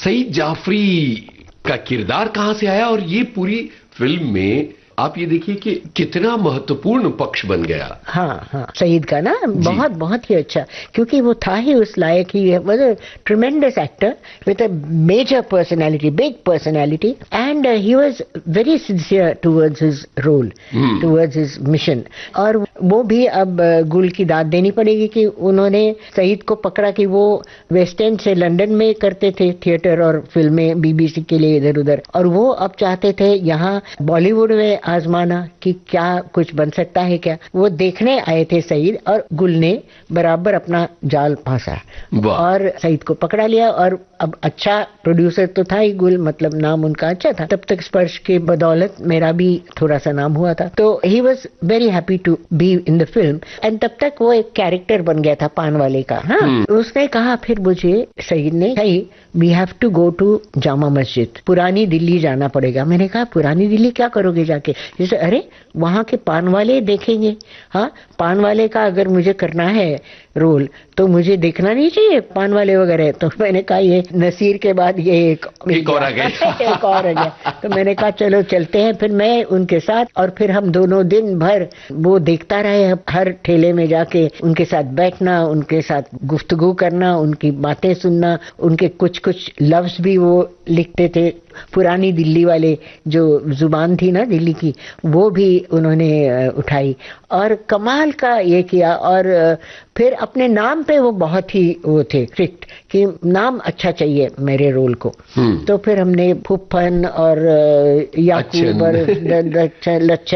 सईद जाफरी का किरदार कहां से आया और ये पूरी फिल्म में आप ये देखिए कि कितना महत्वपूर्ण पक्ष बन गया। हाँ हाँ, सईद का ना बहुत बहुत ही अच्छा, क्योंकि वो था ही उस लायक ही, was a ट्रेमेंडस actor with a major personality, big personality, and he was very sincere towards his role, towards his mission. और वो भी अब गुल की दाद देनी पड़ेगी कि उन्होंने सईद को पकड़ा कि वो वेस्ट एंड से लंदन में करते थे थिएटर और फिल्में बीबीसी के लिए इधर उधर, और वो अब चाहते थे यहाँ बॉलीवुड में आजमाना कि क्या कुछ बन सकता है क्या। वो देखने आए थे सईद, और गुल ने बराबर अपना जाल फांसा और सईद को पकड़ा लिया। और अब अच्छा प्रोड्यूसर तो था ही गुल, मतलब नाम उनका अच्छा था, तब तक स्पर्श के बदौलत मेरा भी थोड़ा सा नाम हुआ था, तो he was very happy to be in the film. And तब तक वो एक कैरेक्टर बन गया था पान वाले का। हाँ, उसने कहा फिर मुझे, सईद ने, we have to go to Jama Masjid, पुरानी दिल्ली जाना पड़ेगा। मैंने कहा पुरानी दिल्ली क्या करोगे जाके? जैसे अरे वहां के पान वाले देखेंगे। हाँ, पान वाले का अगर मुझे करना है रोल तो मुझे देखना नहीं चाहिए पान वाले वगैरह। तो मैंने कहा ये नसीर के बाद ये एक और आ गया एक और आ गया। तो मैंने कहा चलो चलते हैं। फिर मैं उनके साथ, और फिर हम दोनों दिन भर वो देखता रहे, हर ठेले में जाके उनके साथ बैठना, उनके साथ गुफ्तगू करना, उनकी बातें सुनना, उनके कुछ कुछ लफ्ज भी वो लिखते थे, पुरानी दिल्ली वाले जो जुबान थी ना दिल्ली की, वो भी उन्होंने उठाई और कमाल का ये किया। और फिर अपने नाम पे वो बहुत ही वो थे स्ट्रिक्ट कि नाम अच्छा चाहिए मेरे रोल को। तो फिर हमने फुफ्फन और याकूब और लच्छन